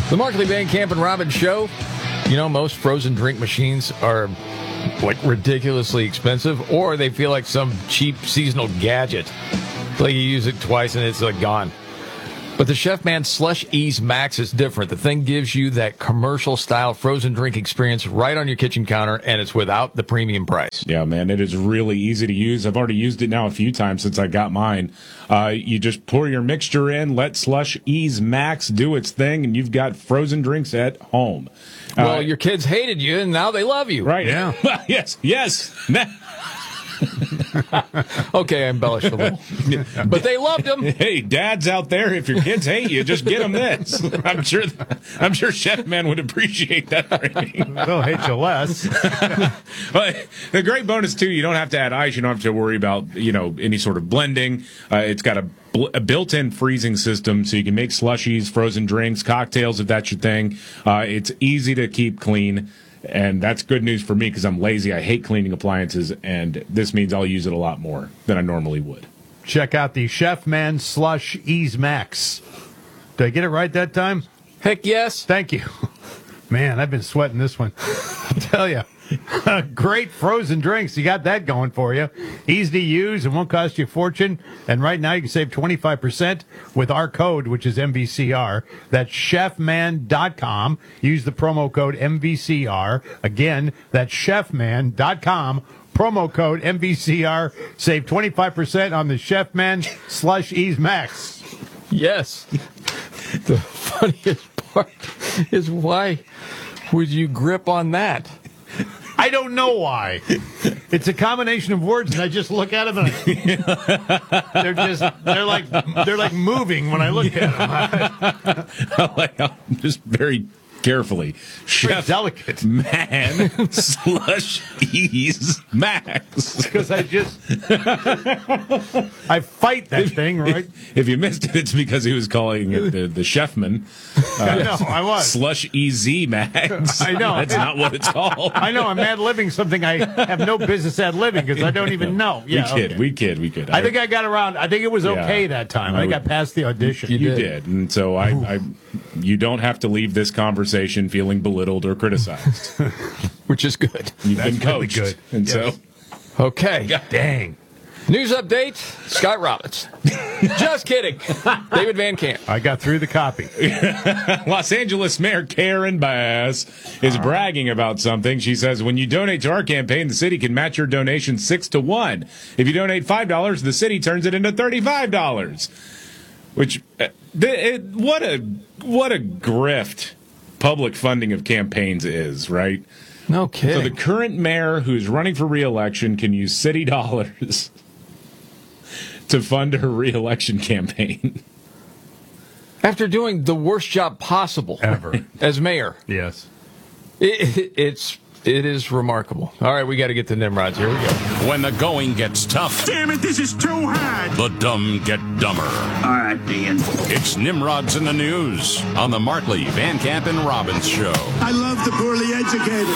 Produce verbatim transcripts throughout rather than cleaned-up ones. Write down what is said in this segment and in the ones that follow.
The Markley Van Camp and Robbins Show. You know, most frozen drink machines are like ridiculously expensive, or they feel like some cheap seasonal gadget. Like you use it twice and it's like gone. But the Chef Man Slush Ease Max is different. The thing gives you that commercial-style frozen drink experience right on your kitchen counter, and it's without the premium price. Yeah, man, it is really easy to use. I've already used it now a few times since I got mine. Uh, you just pour your mixture in, let Slush Ease Max do its thing, and you've got frozen drinks at home. Well, uh, your kids hated you, and now they love you. Right. Yeah. yes, yes. Okay, I embellished a little. But they loved them. Hey, dads out there, if your kids hate you, just get them this. I'm sure I'm sure Chef Man would appreciate that framing. They'll hate you less. But the great bonus, too, you don't have to add ice. You don't have to worry about, you know, any sort of blending. Uh, it's got a, a built-in freezing system, so you can make slushies, frozen drinks, cocktails, if that's your thing. Uh, it's easy to keep clean. And that's good news for me because I'm lazy. I hate cleaning appliances, and this means I'll use it a lot more than I normally would. Check out the Chef Man Slush Ease Max. Did I get it right that time? Heck yes. Thank you. Man, I've been sweating this one. I tell you. Great frozen drinks. You got that going for you. Easy to use and won't cost you a fortune. And right now you can save twenty-five percent with our code, which is M V C R. That's chef man dot com. Use the promo code M V C R. Again, that's chef man dot com. Promo code M V C R. Save twenty-five percent on the Chef Man Slush Ease Max. Yes. The funniest part is why would you grip on that? I don't know why. It's a combination of words, and I just look at them, and I, they're just they're like they're like moving when I look at them. like, I'm just very carefully. Chef delicate. Man Slush Ease Max. Because I just I fight that thing, right? If you missed it, it's because he was calling it the, the Chefman. Uh, I know, I was. Slush Easy Max. I know. That's not what it's called. I know, I'm ad-libbing something I have no business ad-libbing because I don't even know. Yeah, we kid, okay. we kid, we kid. I think I got around. I think it was Yeah. okay that time. I think I passed the audition. You, You did. did. And so I, I, you don't have to leave this conversation feeling belittled or criticized. Which is good. You've That's been really coached. good. And Yes. so, Okay. Dang. News update, Scott Robbins. Just kidding. David Van Camp. I got through the copy. Los Angeles Mayor Karen Bass is bragging about something. She says, when you donate to our campaign, the city can match your donation six to one. If you donate five dollars, the city turns it into thirty-five dollars. Which, uh, th- it, what a what a grift public funding of campaigns is, right? No So kidding. the current mayor who's running for re-election can use city dollars to fund her re-election campaign. After doing the worst job possible Ever. as mayor, Yes. it, it, it's it is remarkable. All right, we got to get to Nimrods. Here we go. When the going gets tough, Damn it, this is too hard. the dumb get dumber. All right, Dean. It's Nimrods in the News on the Markley, Van Camp, and Robbins Show. I love the poorly educated.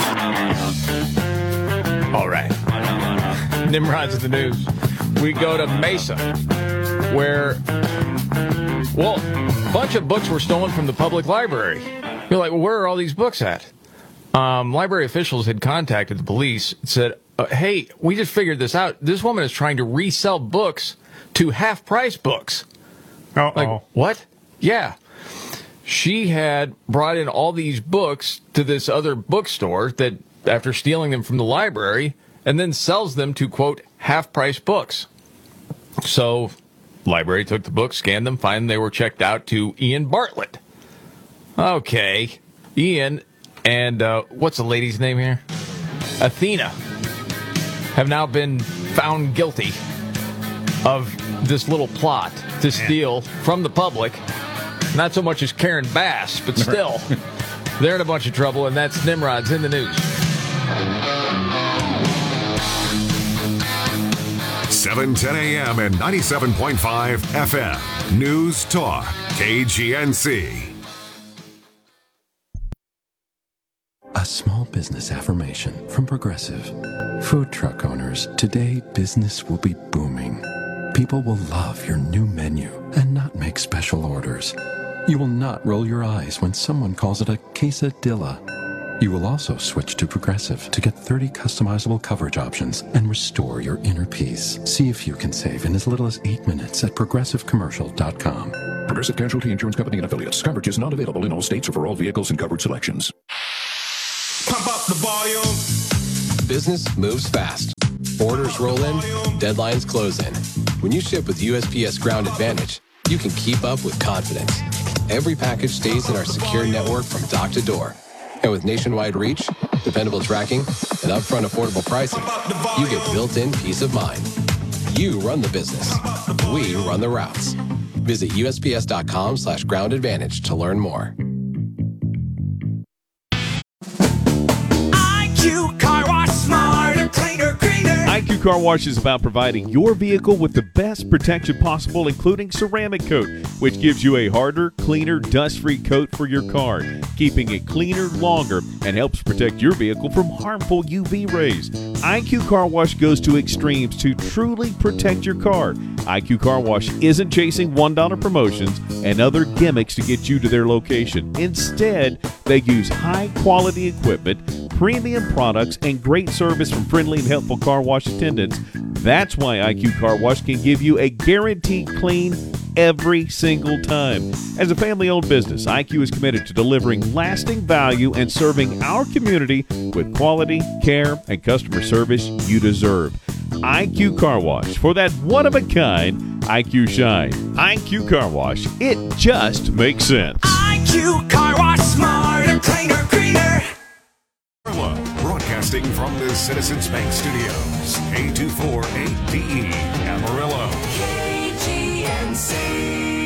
All right. Nimrod's in the news. We go to Mesa, where, well, a bunch of books were stolen from the public library. You're like, well, where are all these books at? Um, library officials had contacted the police and said, uh, hey, we just figured this out. This woman is trying to resell books to half-price books. Uh-oh. Like, what? Yeah. She had brought in all these books to this other bookstore that, after stealing them from the library, and then sells them to, quote, half-price books. So, library took the books, scanned them, found they were checked out to Ian Bartlett. Okay. Ian and, uh, what's the lady's name here? Athena have now been found guilty of this little plot to steal from the public. Not so much as Karen Bass, but still, they're in a bunch of trouble, and that's Nimrod's in the news. seven ten a.m. and ninety-seven point five F M. News Talk, K G N C. A small business affirmation from Progressive. Food truck owners, today business will be booming. People will love your new menu and not make special orders. You will not roll your eyes when someone calls it a quesadilla. You will also switch to Progressive to get thirty customizable coverage options and restore your inner peace. See if you can save in as little as eight minutes at progressive commercial dot com. Progressive Casualty Insurance Company and Affiliates. Coverage is not available in all states or for all vehicles and coverage selections. Pump up the volume. Business moves fast. Orders roll in, deadlines close in. When you ship with U S P S Ground Advantage, you can keep up with confidence. Every package stays in our secure network from dock to door. And with nationwide reach, dependable tracking, and upfront affordable pricing, you get built-in peace of mind. You run the business. We run the routes. Visit U S P S dot com slash ground advantage to learn more. I Q Car Wash, smarter, cleaner, greener. I Q Car Wash is about providing your vehicle with the best protection possible, including ceramic coat, which gives you a harder, cleaner, dust-free coat for your car, keeping it cleaner longer and helps protect your vehicle from harmful U V rays. I Q Car Wash goes to extremes to truly protect your car. I Q Car Wash isn't chasing one dollar promotions and other gimmicks to get you to their location. Instead, they use high-quality equipment, premium products, and great service from friendly and helpful car wash attendants. That's why I Q Car Wash can give you a guaranteed clean every single time. As a family-owned business, I Q is committed to delivering lasting value and serving our community with quality, care, and customer service you deserve. I Q Car Wash, for that one-of-a-kind I Q shine. I Q Car Wash, it just makes sense. I Q Car Wash, smarter, cleaner, greener. Broadcasting from the Citizens Bank Studios, K two four eight D E, Amarillo. K G N C.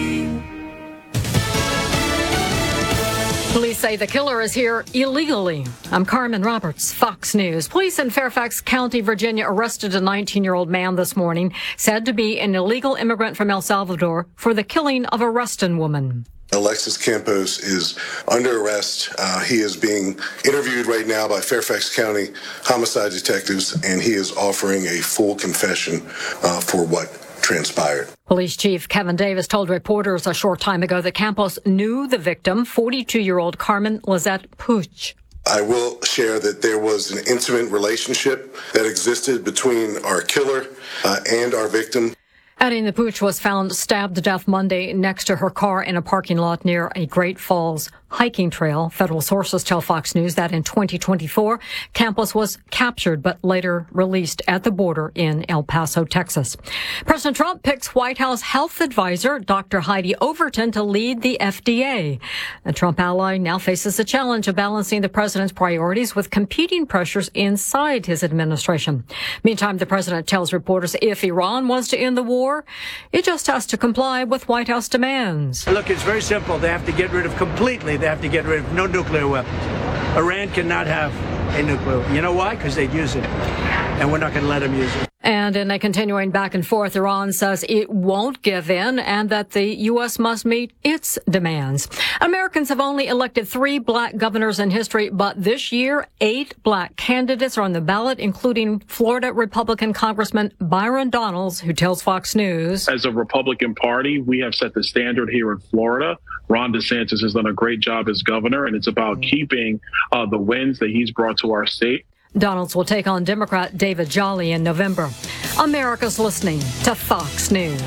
Police say the killer is here illegally. I'm Carmen Roberts, Fox News. Police in Fairfax County, Virginia, arrested a nineteen-year-old man this morning, said to be an illegal immigrant from El Salvador, for the killing of a Ruston woman. Alexis Campos is under arrest. Uh, he is being interviewed right now by Fairfax County homicide detectives, and he is offering a full confession uh, for what transpired. Police Chief Kevin Davis told reporters a short time ago that Campos knew the victim, forty-two-year-old Carmen Lizette Puch. I will share that there was an intimate relationship that existed between our killer uh, and our victim. Adding the Puch was found stabbed to death Monday next to her car in a parking lot near a Great Falls hiking trail. Federal sources tell Fox News that in twenty twenty-four, Campos was captured but later released at the border in El Paso, Texas. President Trump picks White House health advisor Doctor Heidi Overton to lead the F D A. A Trump ally now faces the challenge of balancing the president's priorities with competing pressures inside his administration. Meantime, the president tells reporters if Iran wants to end the war, it just has to comply with White House demands. Look, it's very simple. They have to get rid of completely, they have to get rid of no nuclear weapons. Iran cannot have a nuclear weapon. You know why? Because they'd use it. And we're not going to let them use it. And in a continuing back and forth, Iran says it won't give in and that the U S must meet its demands. Americans have only elected three black governors in history, but this year, eight black candidates are on the ballot, including Florida Republican Congressman Byron Donalds, who tells Fox News. As a Republican Party, we have set the standard here in Florida. Ron DeSantis has done a great job as governor, and it's about keeping uh, the wins that he's brought to our state. Donalds will take on Democrat David Jolly in November. America's listening to Fox News.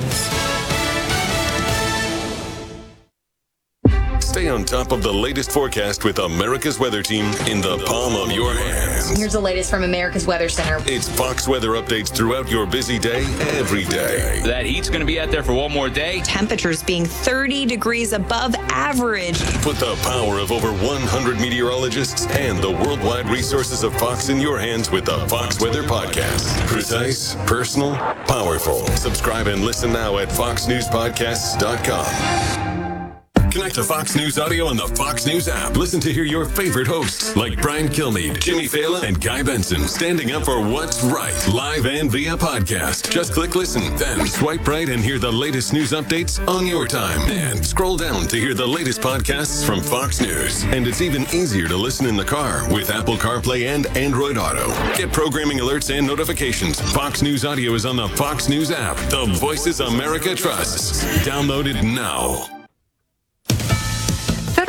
Stay on top of the latest forecast with America's Weather Team in the palm of your hands. Here's the latest from America's Weather Center. It's Fox weather updates throughout your busy day, every day. That heat's going to be out there for one more day. Temperatures being thirty degrees above average. Put the power of over one hundred meteorologists and the worldwide resources of Fox in your hands with the Fox Weather Podcast. Precise, personal, powerful. Subscribe and listen now at fox news podcasts dot com. Connect to Fox News Audio on the Fox News app. Listen to hear your favorite hosts like Brian Kilmeade, Jimmy Fallon, and Guy Benson standing up for what's right, live and via podcast. Just click listen, then swipe right and hear the latest news updates on your time. And scroll down to hear the latest podcasts from Fox News. And it's even easier to listen in the car with Apple CarPlay and Android Auto. Get programming alerts and notifications. Fox News Audio is on the Fox News app. The voices America trusts. Download it now.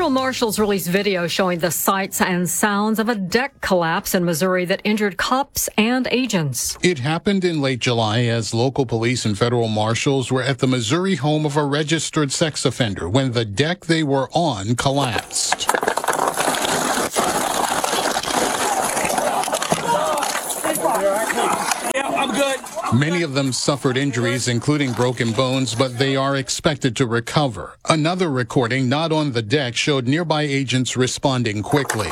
Federal marshals released video showing the sights and sounds of a deck collapse in Missouri that injured cops and agents. It happened in late July as local police and federal marshals were at the Missouri home of a registered sex offender when the deck they were on collapsed. Yeah, I'm good. Many of them suffered injuries, including broken bones, but they are expected to recover. Another recording, not on the deck, showed nearby agents responding quickly.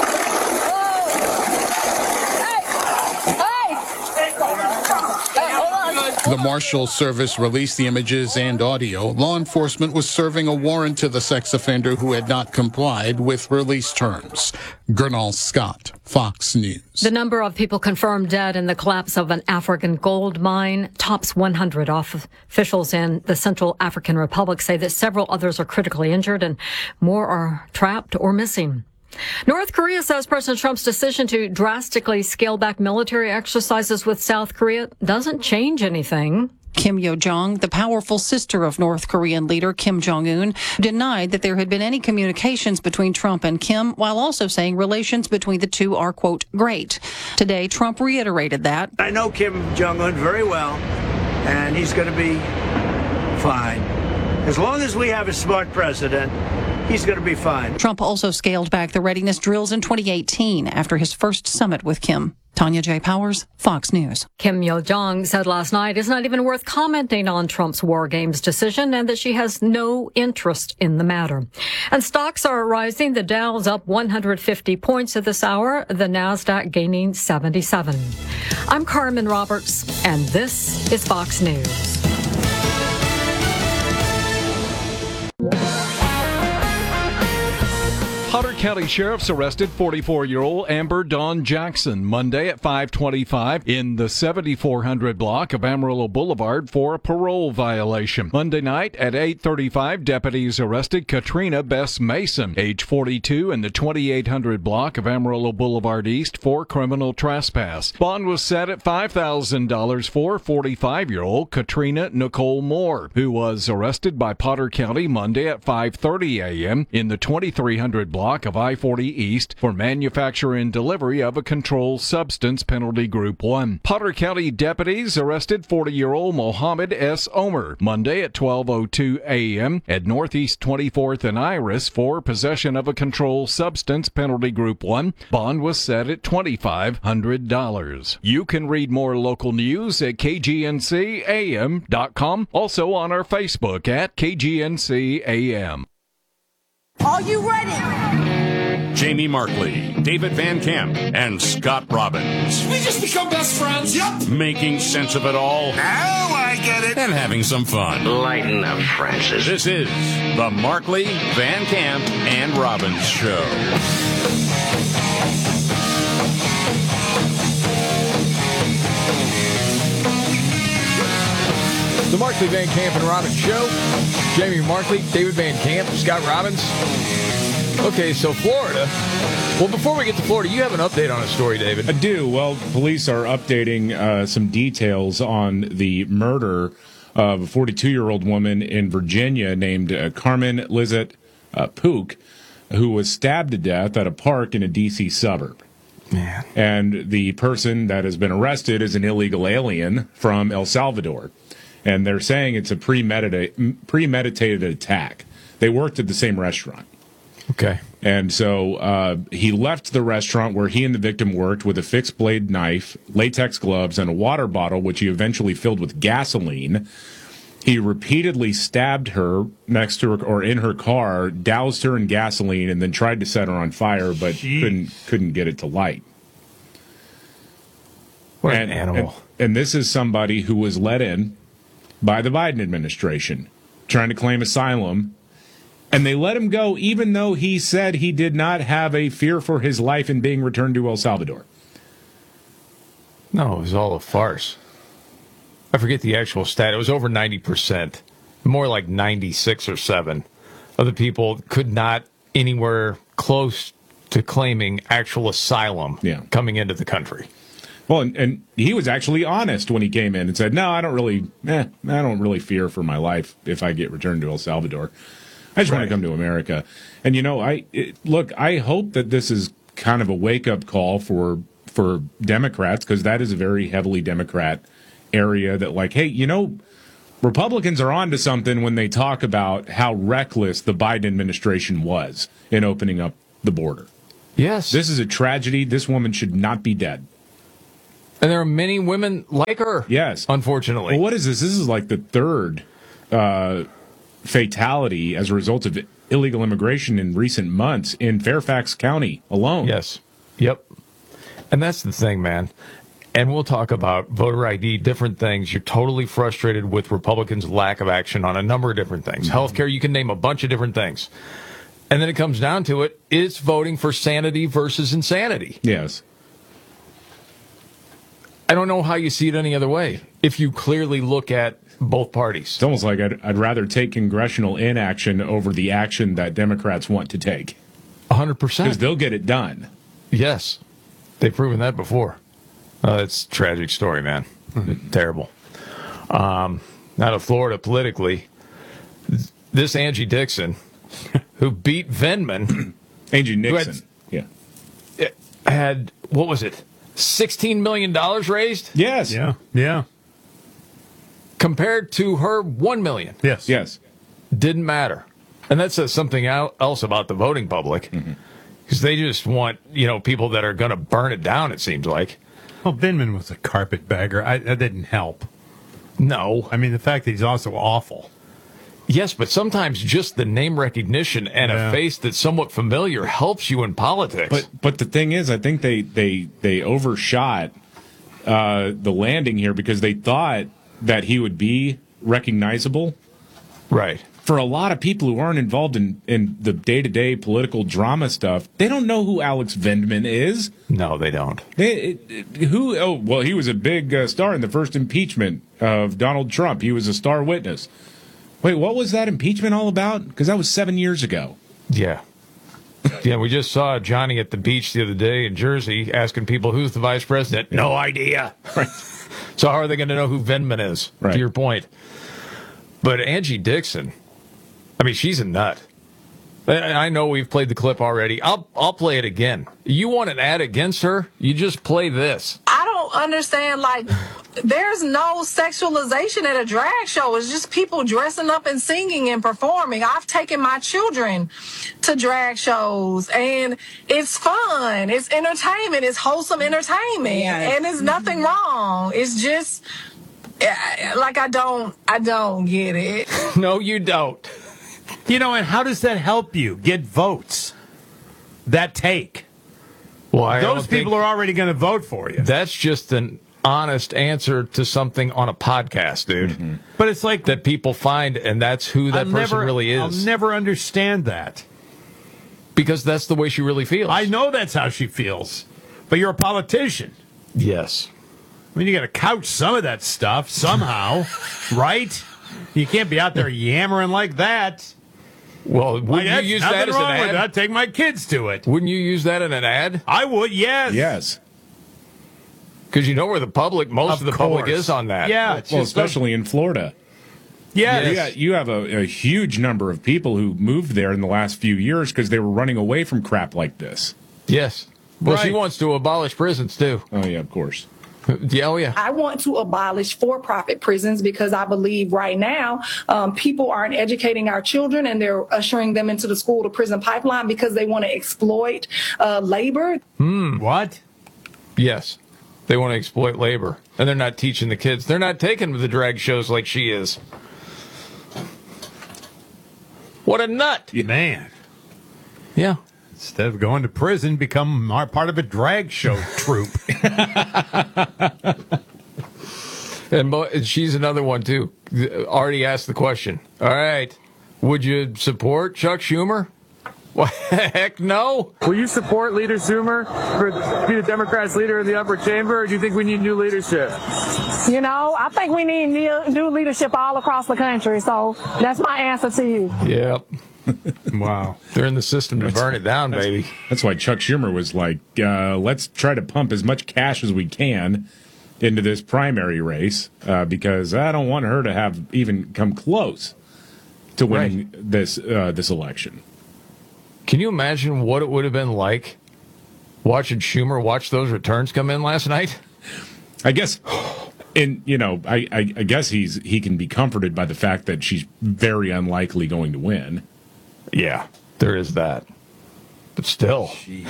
The Marshal Service released the images and audio. Law enforcement was serving a warrant to the sex offender who had not complied with release terms. Gernal Scott, Fox News. The number of people confirmed dead in the collapse of an African gold mine tops one hundred. Officials in the Central African Republic say that several others are critically injured and more are trapped or missing. North Korea says President Trump's decision to drastically scale back military exercises with South Korea doesn't change anything. Kim Yo-jong, the powerful sister of North Korean leader Kim Jong-un, denied that there had been any communications between Trump and Kim, while also saying relations between the two are, quote, great. Today, Trump reiterated that. I know Kim Jong-un very well, and he's going to be fine. As long as we have a smart president, he's going to be fine. Trump also scaled back the readiness drills in twenty eighteen after his first summit with Kim. Tanya J. Powers, Fox News. Kim Yo-jong said last night it's not even worth commenting on Trump's War Games decision and that she has no interest in the matter. And stocks are rising. The Dow's up one hundred fifty points at this hour. The NASDAQ gaining seventy-seven. I'm Carmen Roberts, and this is Fox News. Potter County Sheriff's arrested forty-four-year-old Amber Dawn Jackson Monday at five twenty-five in the seventy-four hundred block of Amarillo Boulevard for a parole violation. Monday night at eight thirty-five, deputies arrested Katrina Bess Mason, age forty-two, in the twenty-eight hundred block of Amarillo Boulevard East for criminal trespass. Bond was set at five thousand dollars for forty-five-year-old Katrina Nicole Moore, who was arrested by Potter County Monday at five thirty a.m. in the twenty-three hundred block of I forty East for manufacture and delivery of a controlled substance, penalty group one. Potter County deputies arrested forty-year-old Mohammed S. Omer Monday at twelve oh two a.m. at Northeast twenty-fourth and Iris for possession of a controlled substance, penalty group one. Bond was set at twenty-five hundred dollars. You can read more local news at K G N C A M dot com, also on our Facebook at K G N C A M. Are you ready? Jamie Markley, David Van Camp, and Scott Robbins. We just become best friends. Yep. Making sense of it all. Now I get it. And having some fun. Lighten up, Francis. This is the Markley, Van Camp, and Robbins Show. The Markley, Van Camp, and Robbins Show. Jamie Markley, David Van Camp, Scott Robbins. Okay, so Florida. Well, before we get to Florida, you have an update on a story, David. I do. Well, police are updating uh, some details on the murder of a forty-two-year-old woman in Virginia named uh, Carmen Lizette uh, Pook, who was stabbed to death at a park in a D C suburb. Man. And the person that has been arrested is an illegal alien from El Salvador. And they're saying it's a premeditated, premeditated attack. They worked at the same restaurant. Okay. And so uh, he left the restaurant where he and the victim worked with a fixed blade knife, latex gloves, and a water bottle, which he eventually filled with gasoline. He repeatedly stabbed her next to her or in her car, doused her in gasoline, and then tried to set her on fire, but Jeez. couldn't couldn't get it to light. What and, an animal. And, and this is somebody who was let in by the Biden administration, trying to claim asylum, and they let him go even though he said he did not have a fear for his life in being returned to El Salvador. No, it was all a farce. I forget the actual stat. It was over ninety percent, more like ninety-six or seven of the people could not anywhere close to claiming actual asylum yeah. coming into the country. Well, and, and he was actually honest when he came in and said, no, I don't really, eh, I don't really fear for my life if I get returned to El Salvador. I just Right. want to come to America. And, you know, I it, look, I hope that this is kind of a wake-up call for for Democrats, because that is a very heavily Democrat area that, like, hey, you know, Republicans are onto something when they talk about how reckless the Biden administration was in opening up the border. Yes. This is a tragedy. This woman should not be dead. And there are many women like her. Yes. Unfortunately. Well, what is this? This is like the third uh, fatality as a result of illegal immigration in recent months in Fairfax County alone. Yes. Yep. And that's the thing, man. And we'll talk about voter I D, different things. You're totally frustrated with Republicans' lack of action on a number of different things. Mm-hmm. Healthcare, you can name a bunch of different things. And then it comes down to it, it's voting for sanity versus insanity. Yes. I don't know how you see it any other way if you clearly look at both parties. It's almost like I'd, I'd rather take congressional inaction over the action that Democrats want to take. one hundred percent. Because they'll get it done. Yes. They've proven that before. Uh, it's a tragic story, man. Mm-hmm. Terrible. Um, out of Florida politically, this Angie Dixon, who beat Vindman. Angie Nixon. Had, yeah. Had, what was it, sixteen million dollars raised? Yes. Yeah. Yeah. Compared to her one million dollars. Yes. Yes. Didn't matter. And that says something else about the voting public. Because mm-hmm. they just want, you know, people that are going to burn it down, it seems like. Well, Vindman was a carpetbagger. I, that didn't help. No. I mean, the fact that he's also awful. Yes, but sometimes just the name recognition and yeah. a face that's somewhat familiar helps you in politics. But but the thing is, I think they they they overshot uh, the landing here because they thought that he would be recognizable. Right. For a lot of people who aren't involved in, in the day-to-day political drama stuff, they don't know who Alex Vindman is. No, they don't. They, it, it, who? Oh, well, he was a big uh, star in the first impeachment of Donald Trump. He was a star witness. Wait, what was that impeachment all about? Because that was seven years ago. Yeah. Yeah, we just saw Johnny at the beach the other day in Jersey asking people, who's the vice president? No idea. Right. So how are they going to know who Vindman is, right. to your point? But Angie Dixon, I mean, she's a nut. I know we've played the clip already. I'll I'll play it again. You want an ad against her? You just play this. I don't understand, like, there's no sexualization at a drag show. It's just people dressing up and singing and performing. I've taken my children to drag shows, and it's fun. It's entertainment. It's wholesome entertainment. Yes. And there's nothing wrong. It's just, like, I don't, I don't get it. No, you don't. You know, and how does that help you get votes? That take. Well, I Those people are already going to vote for you. That's just an honest answer to something on a podcast, dude. Mm-hmm. But it's like that people find, and that's who that I'll person never, really is. I'll never understand that. Because that's the way she really feels. I know that's how she feels. But you're a politician. Yes. I mean, you got to couch some of that stuff somehow, right? You can't be out there yammering like that. Well, wouldn't like, you use that as an ad? I'd take my kids to it. Wouldn't you use that in an ad? I would, yes. Yes. Because you know where the public, most of, of the course. public is on that. Yeah. Well, especially in Florida. Yeah. You, got, you have a, a huge number of people who moved there in the last few years because they were running away from crap like this. Yes. Well, right. she wants to abolish prisons, too. Oh, yeah, of course. Yeah, oh, yeah. I want to abolish for-profit prisons because I believe right now um, people aren't educating our children and they're ushering them into the school-to-prison pipeline because they want to exploit uh, labor. Hmm, what? Yes. They want to exploit labor. And they're not teaching the kids. They're not taking the drag shows like she is. What a nut. Man. Yeah. Instead of going to prison, become part of a drag show troupe. And she's another one, too. Already asked the question. All right. Would you support Chuck Schumer? Well, heck no. Will you support Leader Schumer for to be the Democrats' leader in the upper chamber, or do you think we need new leadership? You know, I think we need new, new leadership all across the country, so that's my answer to you. Yep. Wow. They're in the system to that's, burn it down, that's, baby. That's why Chuck Schumer was like, uh, let's try to pump as much cash as we can into this primary race uh, because I don't want her to have even come close to winning right. this uh, this election. Can you imagine what it would have been like watching Schumer watch those returns come in last night? I guess, and you know, I, I, I guess he's he can be comforted by the fact that she's very unlikely going to win. Yeah, there is that. But still,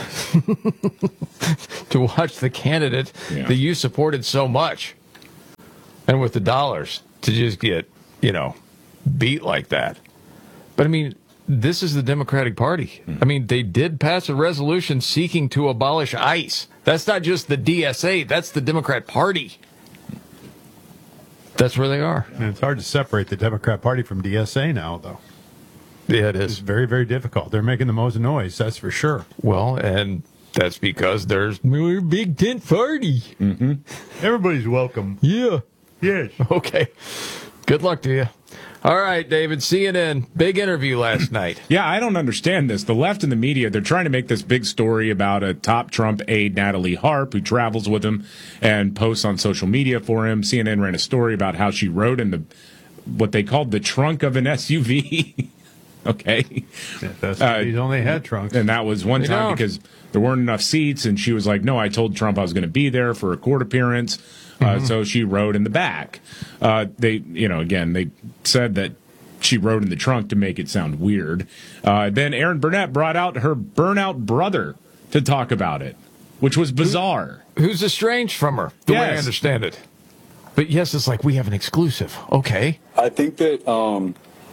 to watch the candidate yeah. that you supported so much, and with the dollars, to just get, you know, beat like that. But I mean, this is the Democratic Party. Mm. I mean, they did pass a resolution seeking to abolish ICE. That's not just the D S A, that's the Democrat Party. That's where they are. And it's hard to separate the Democrat Party from D S A now, though. Yeah, it is. It's very, very difficult. They're making the most noise, that's for sure. Well, and that's because there's a big tent party. Mm-hmm. Everybody's welcome. Yeah. Yes. Okay. Good luck to you. All right, David, C N N, big interview last night. Yeah, I don't understand this. The left and the media, they're trying to make this big story about a top Trump aide, Natalie Harp, who travels with him and posts on social media for him. C N N ran a story about how she rode in the what they called the trunk of an S U V. Okay. Yeah, that's uh, he's only had trunks. And that was one they time don't. because there weren't enough seats, and she was like, no, I told Trump I was going to be there for a court appearance. Uh, mm-hmm. So she rode in the back. Uh, they, you know, again, they said that she rode in the trunk to make it sound weird. Uh, then Erin Burnett brought out her burnout brother to talk about it, which was bizarre. Who, who's estranged from her, the yes. way I understand it. But yes, it's like we have an exclusive. Okay. I think that um,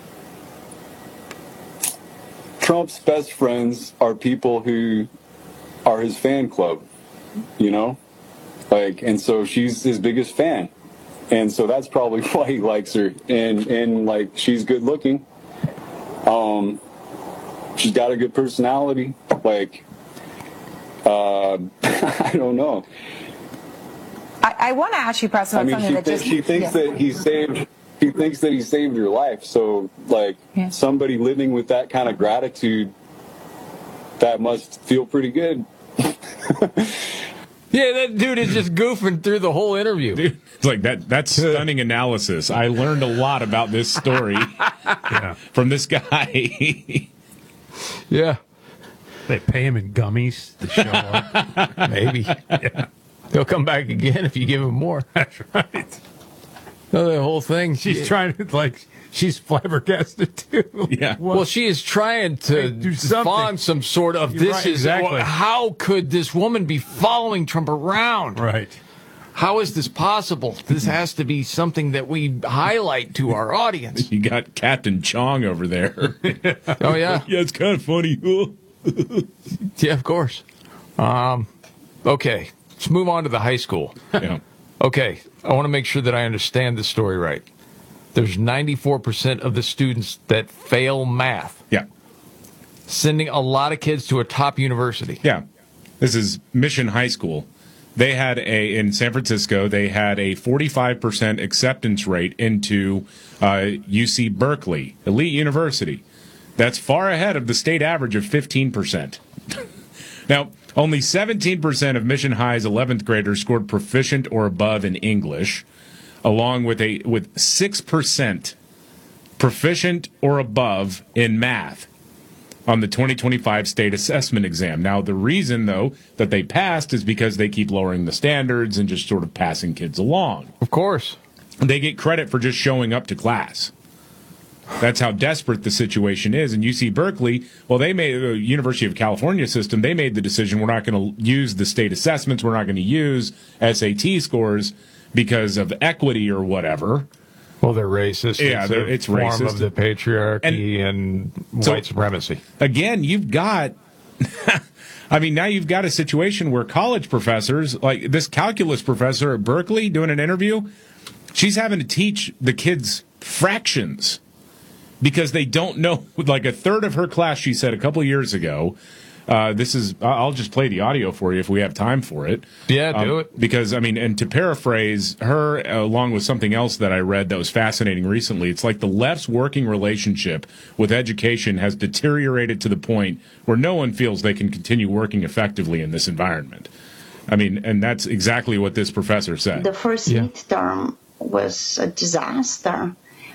Trump's best friends are people who are his fan club, you know? Like, and so she's his biggest fan. And so that's probably why he likes her. And, and like, she's good looking. Um, she's got a good personality. Like, uh, I don't know. I, I want to ask you, Preston, I mean, something she, that th- just... she thinks yeah. that he saved... He thinks that he saved your life. So, like, yeah. somebody living with that kind of gratitude, that must feel pretty good. Yeah, that dude is just goofing through the whole interview. Dude, it's like that. That's stunning analysis. I learned a lot about this story yeah. from this guy. Yeah. They pay him in gummies to show up. Maybe. Yeah. He'll come back again if you give him more. That's right. No, the whole thing. She's yeah. trying to, like, she's flabbergasted, too. Yeah. Well, well she is trying to do spawn some sort of, You're this right, is, exactly. well, how could this woman be following Trump around? Right. How is this possible? This has to be something that we highlight to our audience. You got Captain Chong over there. Oh, yeah? Yeah, it's kind of funny. Yeah, of course. Um, okay, let's move on to the high school. Yeah. Okay, I want to make sure that I understand the story right. There's ninety-four percent of the students that fail math. Yeah. Sending a lot of kids to a top university. Yeah. This is Mission High School. They had a, in San Francisco, they had a forty-five percent acceptance rate into uh, U C Berkeley, elite university. That's far ahead of the state average of fifteen percent. Now, only seventeen percent of Mission High's eleventh graders scored proficient or above in English, along with a with six percent proficient or above in math on the twenty twenty-five state assessment exam. Now, the reason, though, that they passed is because they keep lowering the standards and just sort of passing kids along. Of course. They get credit for just showing up to class. That's how desperate the situation is. And U C Berkeley, well, they made the University of California system, they made the decision we're not going to use the state assessments, we're not going to use S A T scores because of equity or whatever. Well, they're racist. Yeah, it's, they're, a it's form racist. of the patriarchy and, and so, white supremacy. Again, you've got... I mean, now you've got a situation where college professors, like this calculus professor at Berkeley doing an interview, she's having to teach the kids fractions because they don't know, like a third of her class, she said a couple of years ago. Uh, this is, I'll just play the audio for you if we have time for it. Yeah, do um, it. Because, I mean, and to paraphrase her, along with something else that I read that was fascinating recently, it's like the left's working relationship with education has deteriorated to the point where no one feels they can continue working effectively in this environment. I mean, and that's exactly what this professor said. The first yeah. midterm was a disaster.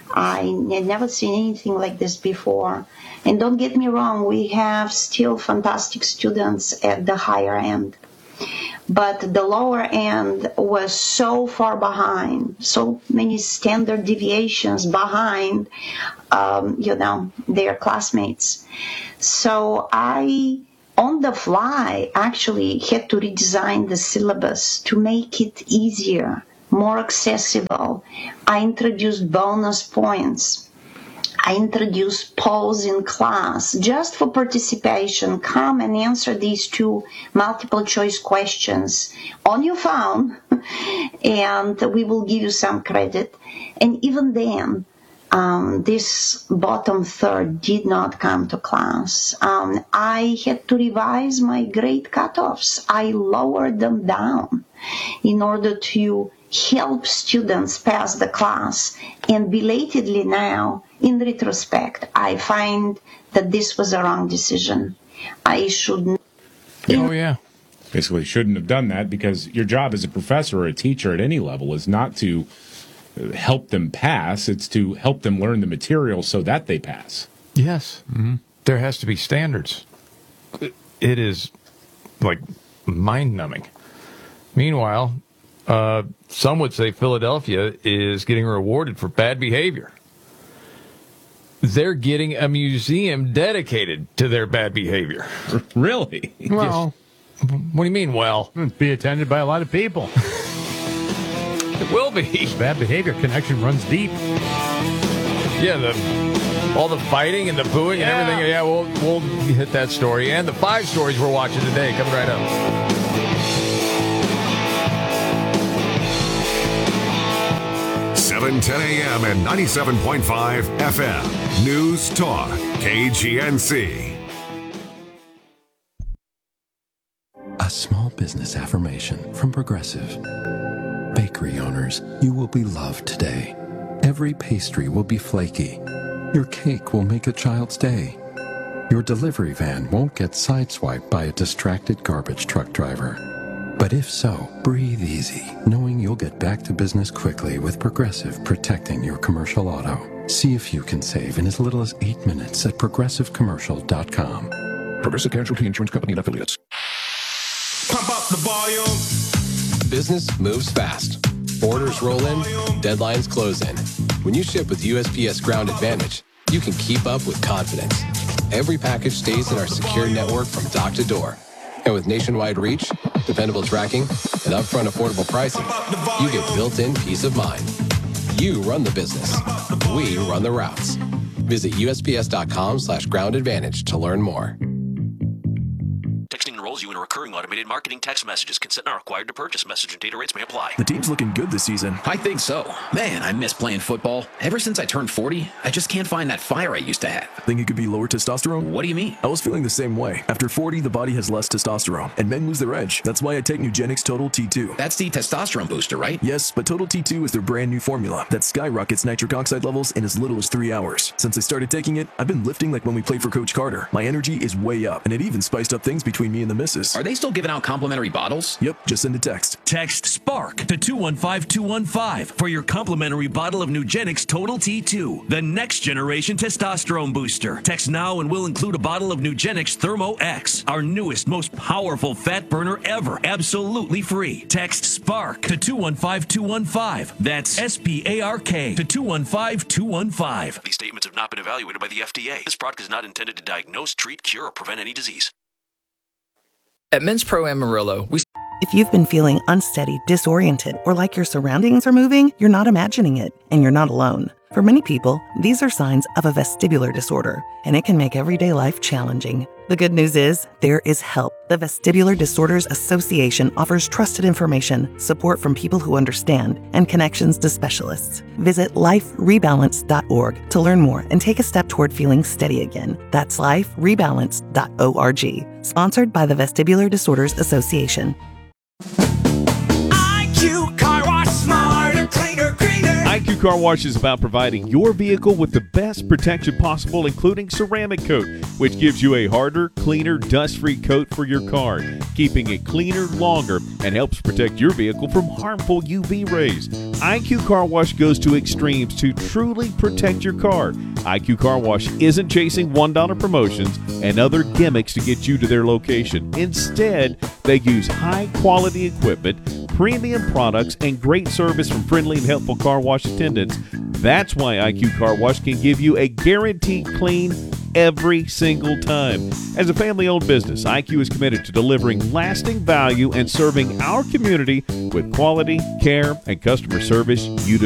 I had never seen anything like this before. And don't get me wrong, we have still fantastic students at the higher end. But the lower end was so far behind, so many standard deviations behind, um, you know, their classmates. So I, on the fly, actually had to redesign the syllabus to make it easier, more accessible. I introduced bonus points. I introduced polls in class just for participation. Come and answer these two multiple choice questions on your phone, and we will give you some credit. And even then, um, this bottom third did not come to class. Um, I had to revise my grade cutoffs. I lowered them down in order to help students pass the class. And belatedly now, in retrospect, I find that this was a wrong decision. I should. Oh, yeah. Basically, shouldn't have done that, because your job as a professor or a teacher at any level is not to help them pass. It's to help them learn the material so that they pass. Yes. Mm-hmm. There has to be standards. It is like mind-numbing. Meanwhile, uh, some would say Philadelphia is getting rewarded for bad behavior. They're getting a museum dedicated to their bad behavior. Really? Well, what do you mean, well? Be attended by a lot of people. It will be. Bad behavior connection runs deep. Yeah, the all the fighting and the booing Yeah. and everything. Yeah, we'll we'll hit that story and the five stories we're watching today coming right up. seven ten a.m. and ninety-seven point five F M. News Talk, K G N C. A small business affirmation from Progressive. Bakery owners, you will be loved today. Every pastry will be flaky. Your cake will make a child's day. Your delivery van won't get sideswiped by a distracted garbage truck driver. But if so, breathe easy, knowing you'll get back to business quickly with Progressive protecting your commercial auto. See if you can save in as little as eight minutes at progressive commercial dot com. Progressive Casualty Insurance Company and Affiliates. Pump up the volume. Business moves fast. Orders roll in, deadlines close in. When you ship with U S P S Ground Advantage, you can keep up with confidence. Every package stays in our secure network from dock to door. And with nationwide reach, dependable tracking, and upfront affordable pricing, you get built-in peace of mind. You run the business. We run the routes. Visit U S P S dot com slash ground advantage to learn more. Texting enrolls you in recurring automated marketing text messages. Consent not required to purchase. Message and data rates may apply. The team's looking good this season. I think so. Man, I miss playing football. Ever since I turned forty, I just can't find that fire I used to have. Think it could be lower testosterone? What do you mean? I was feeling the same way. After forty, the body has less testosterone, and men lose their edge. That's why I take Nugenix Total T two. That's the testosterone booster, right? Yes, but Total T two is their brand new formula that skyrockets nitric oxide levels in as little as three hours. Since I started taking it, I've been lifting like when we played for Coach Carter. My energy is way up, and it even spiced up things between me and the missus. Are they still giving out complimentary bottles? Yep, just send a text. Text SPARK to two one five two one five for your complimentary bottle of Nugenix Total T two, the next generation testosterone booster. Text now and we'll include a bottle of Nugenix Thermo X, our newest, most powerful fat burner ever, absolutely free. Text SPARK to two one five two one five. That's S P A R K to two one five two one five. These statements have not been evaluated by the F D A. This product is not intended to diagnose, treat, cure, or prevent any disease. At Men's Pro Amarillo, we... If you've been feeling unsteady, disoriented, or like your surroundings are moving, you're not imagining it, and you're not alone. For many people, these are signs of a vestibular disorder, and it can make everyday life challenging. The good news is, there is help. The Vestibular Disorders Association offers trusted information, support from people who understand, and connections to specialists. Visit life rebalance dot org to learn more and take a step toward feeling steady again. That's life rebalance dot org. Sponsored by the Vestibular Disorders Association. I Q Car Wash, smarter, cleaner, greener. I Q Q Car Wash is about providing your vehicle with the best protection possible, including ceramic coat, which gives you a harder, cleaner, dust-free coat for your car, keeping it cleaner longer and helps protect your vehicle from harmful U V rays. I Q Car Wash goes to extremes to truly protect your car. I Q Car Wash isn't chasing one dollar promotions and other gimmicks to get you to their location. Instead, they use high-quality equipment, premium products, and great service from friendly and helpful car wash attendants. That's why I Q Car Wash can give you a guaranteed clean every single time. As a family-owned business, I Q is committed to delivering lasting value and serving our community with quality, care, and customer service you deserve.